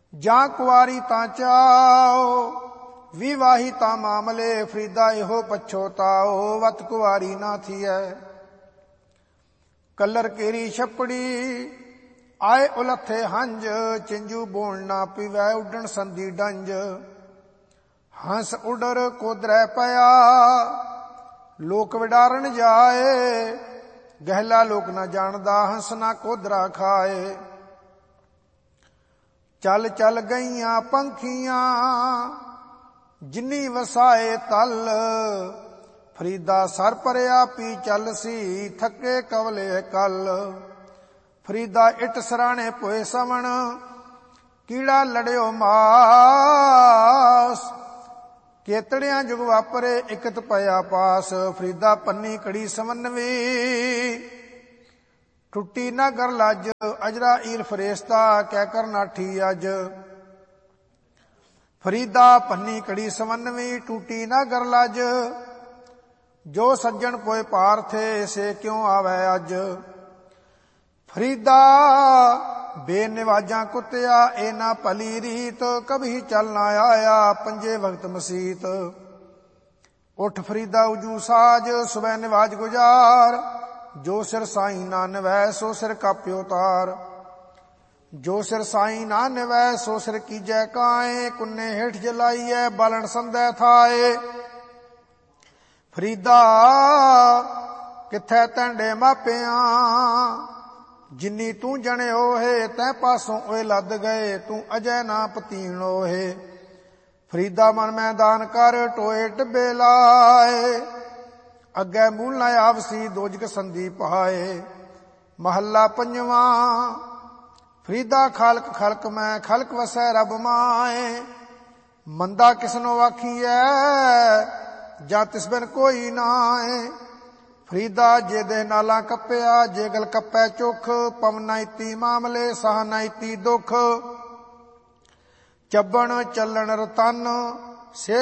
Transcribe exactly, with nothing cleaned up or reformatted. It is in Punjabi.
ਜਾਂ ਕੁਆਰੀ ਤਾਂ ਚਾਓ ਵਿਵਾਹੀ ਤਾਂ ਮਾਮਲੇ। ਫਰੀਦਾ ਇਹੋ ਪਛੋਤਾਓ ਵਤ ਕੁਆਰੀ ਨਾ ਥੀਐ। ਕਲਰ ਕੇਰੀ ਛਪੜੀ ਆਏ ਉਲੱਥੇ ਹੰਝ। ਚਿੰਜੂ ਬੋਲ ਨਾ ਪੀਵੈ ਉੱਡਣ ਸੰਦੀ ਡੰਜ। ਹੰਸ ਉਡਰ ਕੋਦਰੈ ਪਿਆ ਲੋਕ ਵਿਡਾਰਨ ਜਾਏ। ਗਹਿਲਾ ਲੋਕ ਨਾ ਜਾਣਦਾ ਹੰਸ ਨਾ ਕੋਦਰਾ ਖਾਏ। ਚੱਲ ਚੱਲ ਗਈਆਂ ਪੰਖੀਆਂ ਜਿਨੀ ਵਸਾਏ ਤਲ। ਫਰੀਦਾ ਸਰ ਭਰਿਆ ਪੀ ਚੱਲ ਸੀ ਥੱਕੇ ਕਵਲੇ ਕਲ। ਫਰੀਦਾ ਇੱਟ ਸਰਾਣੇ ਪੋਏ ਸਵਣ ਕੀੜਾ ਲੜਿਓ ਮਾਸ। ਕੇਤੜਿਆਂ ਜੁਗ ਵਾਪਰੇ ਇਕਤ ਪਿਆ ਪਾਸ। ਫਰੀਦਾ ਪੰਨੀ ਕੜੀ ਸਮਨਵੀ ਟੁੱਟੀ ਨਾ ਗਰ ਲੱਜ। ਅਜਰਾ ਈਲ ਫਰੇਸਤਾ ਕਹਿ ਕਰ ਨਾਠੀ ਅੱਜ। ਫਰੀਦਾ ਪੰਨੀ ਕੜੀ ਸਮਨਵੀ ਟੂਟੀ ਨਾ ਗਰ ਲੱਜ। ਜੋ ਸੱਜਣ ਪੋਏ ਪਾਰਥੇ ਸੇ ਕਿਉਂ ਆਵੈ ਅੱਜ। ਫਰੀਦਾ ਬੇਨਿਵਾਜਾਂ ਕੁੱਤਿਆ ਇਹ ਨਾ ਭਲੀ ਰੀਤ। ਕਭੀ ਚੱਲ ਨਾ ਆਇਆ ਪੰਜੇ ਵਕਤ ਮਸੀਤ। ਉੱਠ ਫਰੀਦਾ ਉਜੂ ਸਾਜ ਸੁਬਹ ਨਿਵਾਜ ਗੁਜ਼ਾਰ। ਜੋ ਸਿਰ ਸਾਈਂ ਨਾ ਨਿਵੈ ਸੋ ਸਿਰ ਕਾਪਿਓ ਤਾਰ। ਜੋ ਸਿਰ ਸਾਈਂ ਨਾ ਨਿਵੈ ਸੋ ਸਿਰ ਕੀਜੈ ਕਾਏ। ਕੁੰਨੇ ਹੇਠ ਜਲਾਈਐ ਬਾਲਣ ਸੰਦੈ ਥਾਏ। ਫਰੀਦਾ ਕਿੱਥੈ ਤੈਂਡੇ ਮਾਪਿਆਂ ਜਿਨੀ ਤੂੰ ਜਣਿਓ ਹੈ। ਤੈ ਪਾਸੋਂ ਓਏ ਲੱਦ ਗਏ ਤੂੰ ਅਜੈ ਨਾ ਪਤੀਣ ਓਹੇ। ਫਰੀਦਾ ਮਨ ਮੈਦਾਨ ਕਰ ਟੋਏ ਟਿੱਬੇ ਲਾਏ। ਅੱਗੇ ਮੂਲ ਨਾ ਆਵਸੀ ਦੋਜਕ ਸੰਦੀ ਪਾਏ। ਮਹੱਲਾ ਪੰਜਵਾਂ। ਫਰੀਦਾ ਖਾਲਕ ਖਲਕ ਮੈਂ ਖਲਕ ਵਸੈ ਰੱਬ ਮਾਏ। ਮੰਦਾ ਕਿਸਨੋ ਆਖੀਐ ਜਾਂ ਤਿਸ ਬਿਨ ਕੋਈ ਨਾਏ। ਫਰੀਦਾ ਜੇ ਦੇ ਨਾਲਾ ਕੱਪਿਆ ਜੇ ਗਲ ਕੱਪੈ ਚੁੱਖ। ਪਵ ਨਾ ਇਤੀ ਮਾਮਲੇ ਸਾਹ ਨਾ ਇਤੀ ਦੁੱਖ। ਚੱਬਣ ਚੱਲਣ ਰਤਨ ਸੇ